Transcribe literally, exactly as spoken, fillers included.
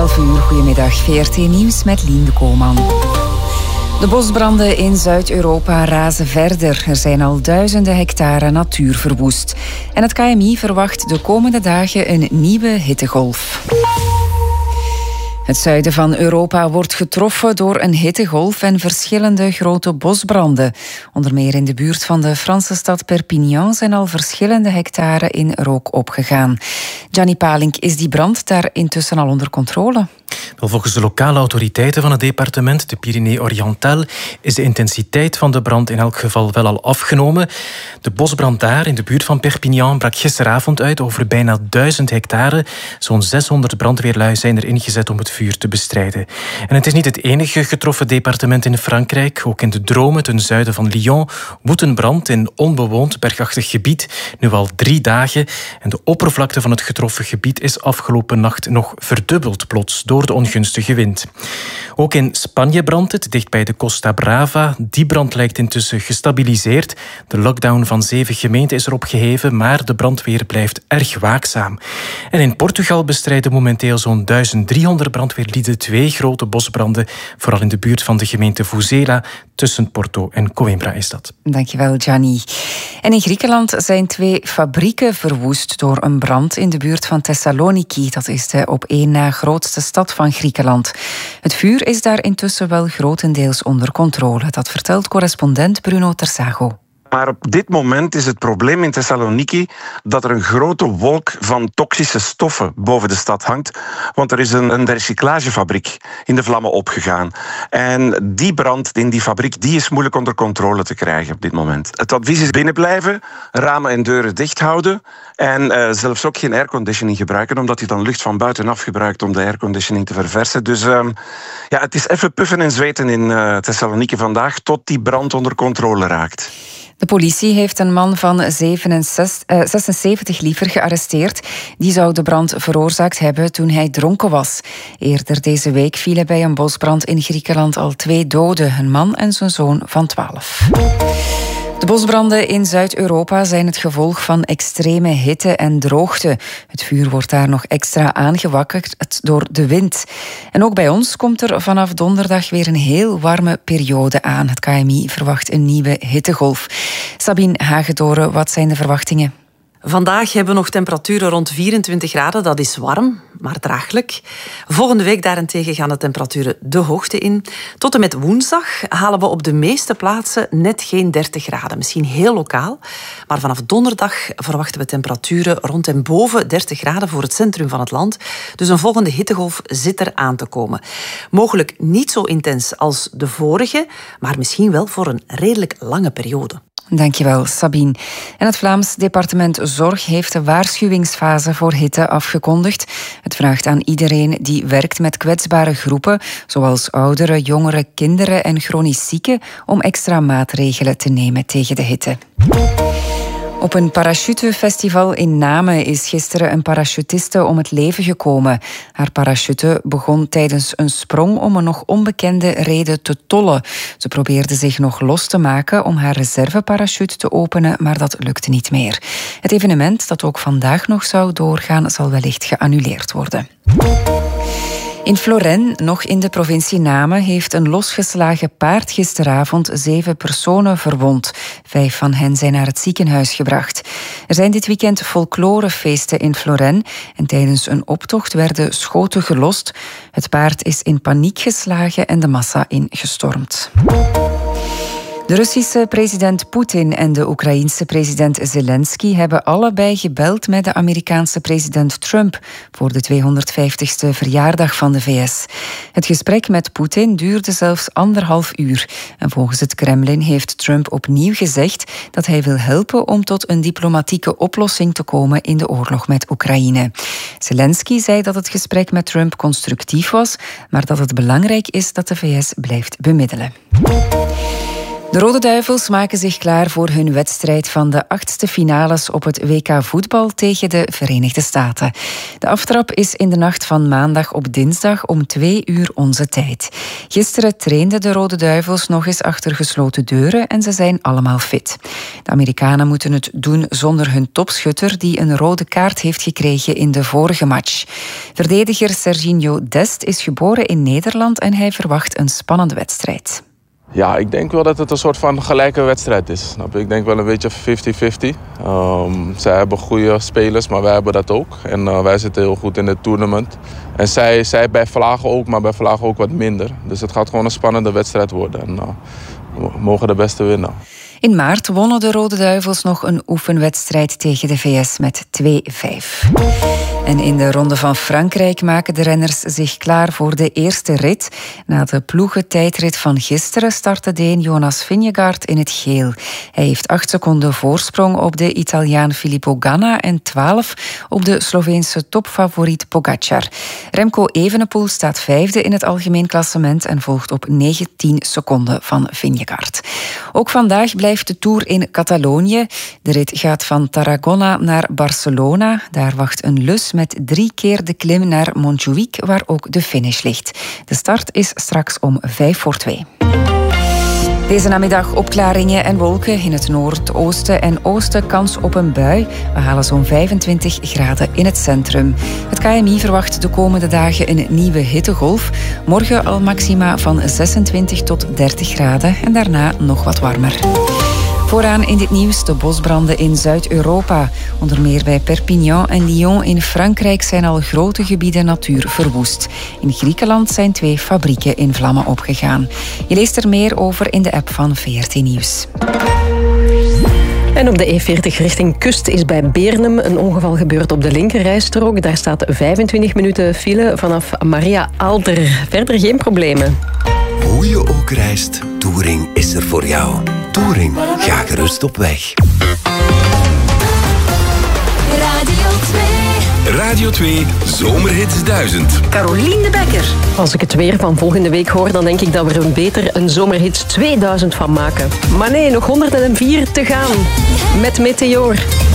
elf uur, goedemiddag, V R T Nieuws met Lien de Koolman. De bosbranden in Zuid-Europa razen verder. Er zijn al duizenden hectare natuur verwoest. En het K M I verwacht de komende dagen een nieuwe hittegolf. Het zuiden van Europa wordt getroffen door een hittegolf en verschillende grote bosbranden. Onder meer in de buurt van de Franse stad Perpignan zijn al verschillende hectare in rook opgegaan. Gianni Palink, is die brand daar intussen al onder controle? Wel, volgens de lokale autoriteiten van het departement, de Pyrénées-Orientales, is de intensiteit van de brand in elk geval wel al afgenomen. De bosbrand daar in de buurt van Perpignan brak gisteravond uit over bijna duizend hectare. Zo'n zeshonderd brandweerlui zijn er ingezet om het vuur te bestrijden. En het is niet het enige getroffen departement in Frankrijk. Ook in de Drôme, ten zuiden van Lyon, woedt een brand in onbewoond bergachtig gebied. Nu al drie dagen. En de oppervlakte van het getroffen gebied is afgelopen nacht nog verdubbeld plots door de ongunstige wind. Ook in Spanje brandt het, dicht bij de Costa Brava. Die brand lijkt intussen gestabiliseerd. De lockdown van zeven gemeenten is erop geheven, maar de brandweer blijft erg waakzaam. En in Portugal bestrijden momenteel zo'n duizend driehonderd brandweerlieden twee grote bosbranden, vooral in de buurt van de gemeente Vuzela, tussen Porto en Coimbra is dat. Dankjewel, Gianni. En in Griekenland zijn twee fabrieken verwoest door een brand in de buurt van Thessaloniki. Dat is de op één na grootste stad van Griekenland. Het vuur is daar intussen wel grotendeels onder controle. Dat vertelt correspondent Bruno Tersago. Maar op dit moment is het probleem in Thessaloniki dat er een grote wolk van toxische stoffen boven de stad hangt. Want er is een, een recyclagefabriek in de vlammen opgegaan. En die brand in die fabriek die is moeilijk onder controle te krijgen op dit moment. Het advies is binnenblijven, ramen en deuren dicht houden. En uh, zelfs ook geen airconditioning gebruiken, omdat je dan lucht van buitenaf gebruikt om de airconditioning te verversen. Dus uh, ja, het is even puffen en zweten in uh, Thessaloniki vandaag tot die brand onder controle raakt. De politie heeft een man van zesenzeventig liever gearresteerd. Die zou de brand veroorzaakt hebben toen hij dronken was. Eerder deze week vielen bij een bosbrand in Griekenland al twee doden. Een man en zijn zoon van twaalf. De bosbranden in Zuid-Europa zijn het gevolg van extreme hitte en droogte. Het vuur wordt daar nog extra aangewakkerd door de wind. En ook bij ons komt er vanaf donderdag weer een heel warme periode aan. Het K M I verwacht een nieuwe hittegolf. Sabine Hagedoren, wat zijn de verwachtingen? Vandaag hebben we nog temperaturen rond vierentwintig graden. Dat is warm, maar draaglijk. Volgende week daarentegen gaan de temperaturen de hoogte in. Tot en met woensdag halen we op de meeste plaatsen net geen dertig graden. Misschien heel lokaal. Maar vanaf donderdag verwachten we temperaturen rond en boven dertig graden voor het centrum van het land. Dus een volgende hittegolf zit er aan te komen. Mogelijk niet zo intens als de vorige, maar misschien wel voor een redelijk lange periode. Dankjewel, Sabine. En het Vlaams departement Zorg heeft de waarschuwingsfase voor hitte afgekondigd. Het vraagt aan iedereen die werkt met kwetsbare groepen, zoals ouderen, jongeren, kinderen en chronisch zieken, om extra maatregelen te nemen tegen de hitte. Op een parachutefestival in Namen is gisteren een parachutiste om het leven gekomen. Haar parachute begon tijdens een sprong om een nog onbekende reden te tollen. Ze probeerde zich nog los te maken om haar reserveparachute te openen, maar dat lukte niet meer. Het evenement, dat ook vandaag nog zou doorgaan, zal wellicht geannuleerd worden. In Florennes, nog in de provincie Namen, heeft een losgeslagen paard gisteravond zeven personen verwond. Vijf van hen zijn naar het ziekenhuis gebracht. Er zijn dit weekend folklorefeesten in Florennes en tijdens een optocht werden schoten gelost. Het paard is in paniek geslagen en de massa ingestormd. De Russische president Poetin en de Oekraïense president Zelensky hebben allebei gebeld met de Amerikaanse president Trump voor de tweehonderdvijftigste verjaardag van de V S. Het gesprek met Poetin duurde zelfs anderhalf uur. En volgens het Kremlin heeft Trump opnieuw gezegd dat hij wil helpen om tot een diplomatieke oplossing te komen in de oorlog met Oekraïne. Zelensky zei dat het gesprek met Trump constructief was, maar dat het belangrijk is dat de V S blijft bemiddelen. De Rode Duivels maken zich klaar voor hun wedstrijd van de achtste finales op het W K voetbal tegen de Verenigde Staten. De aftrap is in de nacht van maandag op dinsdag om twee uur onze tijd. Gisteren trainden de Rode Duivels nog eens achter gesloten deuren en ze zijn allemaal fit. De Amerikanen moeten het doen zonder hun topschutter die een rode kaart heeft gekregen in de vorige match. Verdediger Serginho Dest is geboren in Nederland en hij verwacht een spannende wedstrijd. Ja, ik denk wel dat het een soort van gelijke wedstrijd is. Snap je? Ik denk wel een beetje vijftig vijftig. Um, zij hebben goede spelers, maar wij hebben dat ook. En uh, wij zitten heel goed in het tournament. En zij, zij bij Vlagen ook, maar bij Vlagen ook wat minder. Dus het gaat gewoon een spannende wedstrijd worden. En uh, we mogen de beste winnen. In maart wonnen de Rode Duivels nog een oefenwedstrijd tegen de V S met twee vijf. En in de Ronde van Frankrijk maken de renners zich klaar voor de eerste rit. Na de ploegentijdrit van gisteren startte Deen Jonas Vingegaard in het geel. Hij heeft acht seconden voorsprong op de Italiaan Filippo Ganna en twaalf op de Sloveense topfavoriet Pogacar. Remco Evenepoel staat vijfde in het algemeen klassement en volgt op negentien seconden van Vingegaard. Ook vandaag blijft de Tour in Catalonië. De rit gaat van Tarragona naar Barcelona. Daar wacht een lus met drie keer de klim naar Montjuïc, waar ook de finish ligt. De start is straks om vijf voor twee. Deze namiddag opklaringen en wolken. In het noordoosten en oosten kans op een bui. We halen zo'n vijfentwintig graden in het centrum. Het K M I verwacht de komende dagen een nieuwe hittegolf. Morgen al maxima van zesentwintig tot dertig graden en daarna nog wat warmer. Vooraan in dit nieuws de bosbranden in Zuid-Europa. Onder meer bij Perpignan en Lyon in Frankrijk zijn al grote gebieden natuur verwoest. In Griekenland zijn twee fabrieken in vlammen opgegaan. Je leest er meer over in de app van V R T Nieuws. En op de E veertig richting Kust is bij Beernem een ongeval gebeurd op de linkerrijstrook. Daar staat vijfentwintig minuten file vanaf Maria Aalter. Verder geen problemen. Hoe je ook reist, Touring is er voor jou. Touring, ga gerust op weg. Radio twee. Radio twee, Zomerhits duizend. Carolien de Bekker. Als ik het weer van volgende week hoor, dan denk ik dat we er beter een Zomerhits tweeduizend van maken. Maar nee, nog honderdvier te gaan. Met Meteor.